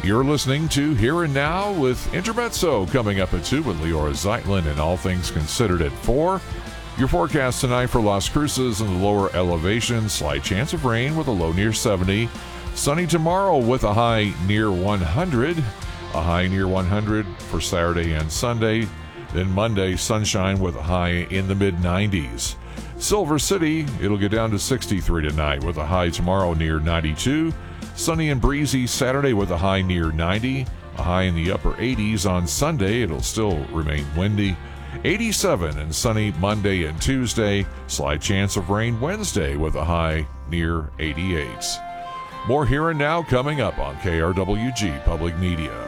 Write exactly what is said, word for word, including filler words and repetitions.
You're listening to Here and Now with Intermezzo coming up at two with Leora Zeitlin and All Things Considered at four. Your forecast tonight for Las Cruces in the lower elevation. Slight chance of rain with a low near seventy. Sunny tomorrow with a high near one hundred. A high near one hundred for Saturday and Sunday. Then Monday, sunshine with a high in the mid nineties. Silver City, it'll get down to sixty-three tonight with a high tomorrow near ninety-two. Sunny and breezy Saturday with a high near ninety. A high in the upper eighties on Sunday. It'll still remain windy. eighty-seven and sunny Monday and Tuesday. Slight chance of rain Wednesday with a high near eighty-eight. More Here and Now coming up on K R W G Public Media.